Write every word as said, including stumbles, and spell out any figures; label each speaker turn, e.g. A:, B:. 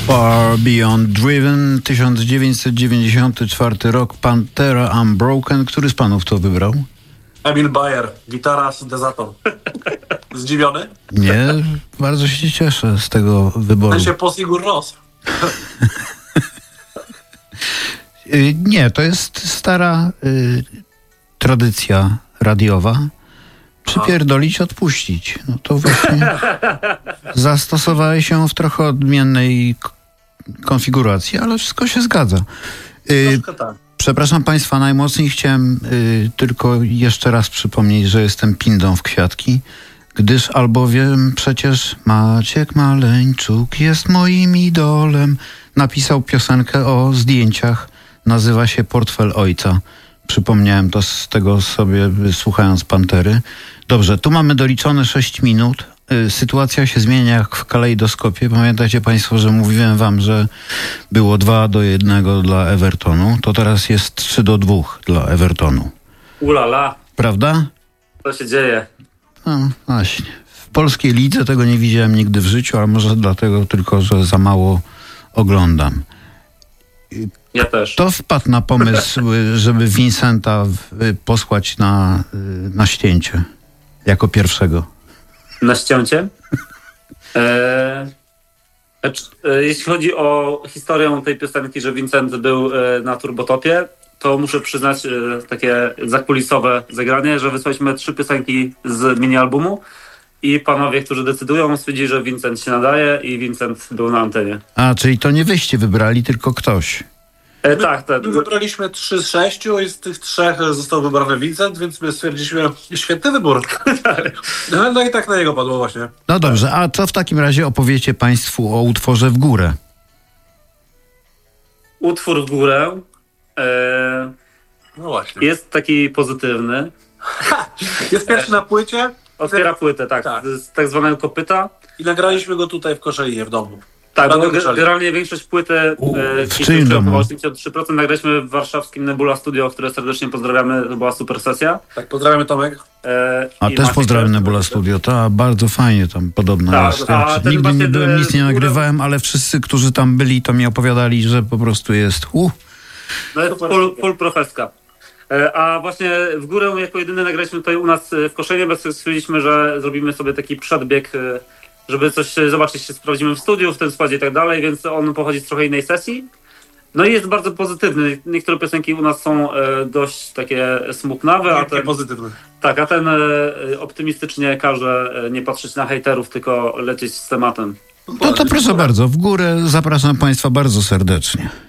A: Far Beyond Driven, tysiąc dziewięćset dziewięćdziesiąty czwarty rok, Pantera Unbroken. Który z panów to wybrał?
B: Emil Bayer, gitara, syntezator. Zdziwiony?
A: Nie, bardzo się cieszę z tego wyboru.
B: Ten się po Sigur Rós.
A: Nie, to jest stara y, tradycja radiowa. Przypierdolić, odpuścić. No to właśnie zastosowałeś się w trochę odmiennej k- konfiguracji, ale wszystko się zgadza. Y,
B: tak.
A: Przepraszam państwa, najmocniej chciałem y, tylko jeszcze raz przypomnieć, że jestem pindą w kwiatki, gdyż albowiem przecież Maciek Maleńczuk jest moim idolem. Napisał piosenkę o zdjęciach, nazywa się Portfel Ojca. Przypomniałem to z tego sobie, słuchając Pantery. Dobrze, tu mamy doliczone sześć minut. Y, sytuacja się zmienia jak w kalejdoskopie. Pamiętacie państwo, że mówiłem wam, że było dwa do jednego dla Evertonu. To teraz jest trzy do dwóch dla Evertonu.
C: Ulala.
A: Prawda?
C: Co się dzieje?
A: No właśnie. W polskiej lidze tego nie widziałem nigdy w życiu, ale może dlatego tylko, że za mało oglądam.
C: Ja też.
A: Kto wpadł na pomysł, żeby Vincenta posłać na, na ścięcie jako pierwszego?
C: Na ścięcie? Eee, e, jeśli chodzi o historię tej piosenki, że Vincent był e, na Turbotopie, to muszę przyznać e, takie zakulisowe zagranie, że wysłaliśmy trzy piosenki z mini-albumu i panowie, którzy decydują, stwierdzili, że Vincent się nadaje i Vincent był na antenie.
A: A, czyli to nie wyście wybrali, tylko ktoś.
C: E, tak, tak.
B: My wybraliśmy trzy z sześciu i z tych trzech został wybrany Vincent, więc my stwierdziliśmy, świetny wybór. No, no i tak na niego padło właśnie.
A: No dobrze, a co w takim razie opowiecie państwu o utworze W górę?
C: Utwór W górę e,
B: No właśnie.
C: jest taki pozytywny.
B: Jest pierwszy na płycie
C: Otwiera płytę, tak,
B: Tak.
C: z tak zwanego kopyta.
B: i nagraliśmy go tutaj w Koszalinie w domu.
C: Tak,
B: Prawo
C: bo ge-
B: Koszalin.
C: generalnie większość płyty,
A: U,
C: e,
A: w
C: hitu,
A: czyim
C: która
A: domu?
C: była osiemdziesiąt trzy procent nagraliśmy w warszawskim Nebula Studio, które serdecznie pozdrawiamy, to była super sesja.
B: Tak, pozdrawiamy Tomek.
C: E,
A: A
C: i
A: też
C: Maciek
A: pozdrawiam
C: też.
A: Nebula Studio, to bardzo fajnie tam podobno
C: Tak,
A: jest.
C: a
A: Ja
C: ten
A: nigdy
C: właśnie,
A: nie byłem,
C: e,
A: nic nie
C: w górę-
A: nagrywałem, ale wszyscy, którzy tam byli, to mi opowiadali, że po prostu jest uh,
C: No jest full, full profeska. E, a właśnie W górę jako jedyny nagraliśmy tutaj u nas e, w Koszenie, bo stwierdziliśmy, że zrobimy sobie taki przedbieg, e, żeby coś e, zobaczyć, się sprawdzimy w studiu, w tym składzie i tak dalej, więc on pochodzi z trochę innej sesji. No i jest bardzo pozytywny. Niektóre piosenki u nas są e, dość takie smutnawe, a
B: Takie
C: ten,
B: pozytywny.
C: tak, a ten e, optymistycznie każe e, nie patrzeć na hejterów, tylko lecieć z tematem.
A: no to proszę bardzo, W górę zapraszam państwa bardzo serdecznie.